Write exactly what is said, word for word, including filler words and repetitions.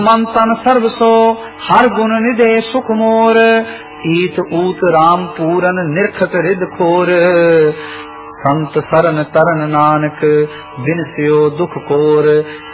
मन तन सर्व सो हर गुण निधे सुख मोर, ईत ऊत राम पूरन निरखत रिद खोर। संत सरन तरन नानक बिन स्यो दुख कोर,